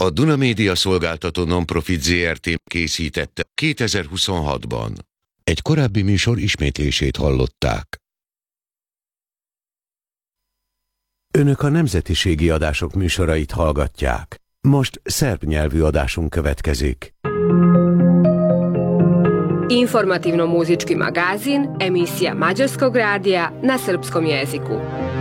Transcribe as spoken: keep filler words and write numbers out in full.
A Duna Média Szolgáltató Nonprofit zé er té készítette kétezer-huszonhatban. Egy korábbi műsor ismétlését hallották. Önök a nemzetiségi adások műsorait hallgatják. Most szerb nyelvű adásunk következik. Informativno-muzički magazin, emisija Mađarskog radija na srpskom jeziku.